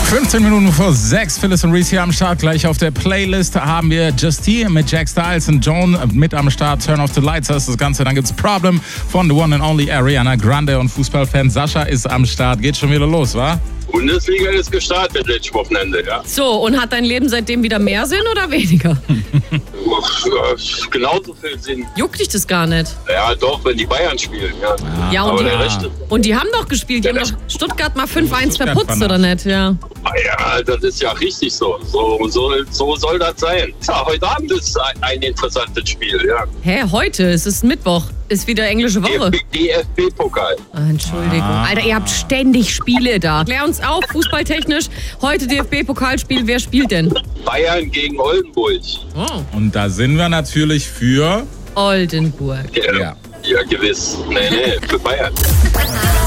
15 Minuten vor 6, Phyllis und Reese hier am Start. Gleich auf der Playlist haben wir Justine mit Jack Styles und Joan mit am Start. Turn off the lights heißt das Ganze. Dann gibt's Problem von The One and Only Ariana Grande und Fußballfan Sascha ist am Start. Geht schon wieder los, wa? Bundesliga ist gestartet letztes Wochenende, ja. So, und hat dein Leben seitdem wieder mehr Sinn oder weniger? Genauso viel Sinn. Juckt dich das gar nicht? Ja, doch, wenn die Bayern spielen, ja. Ja, Aber der Rest ist... und die haben doch gespielt. Die haben doch Stuttgart mal 5-1 verputzt, oder nicht? Ja. Ja, das ist ja richtig so. So soll das sein. Ja, heute Abend ist ein interessantes Spiel, ja. Hä, heute? Es ist Mittwoch. Ist wieder englische Woche. DFB-Pokal. Entschuldigung. Alter, ihr habt ständig Spiele da. Klär uns auf, fußballtechnisch. Heute DFB-Pokalspiel. Wer spielt denn? Bayern gegen Oldenburg. Oh. Und da sind wir natürlich für... Oldenburg. Ja, gewiss. Nee, für Bayern.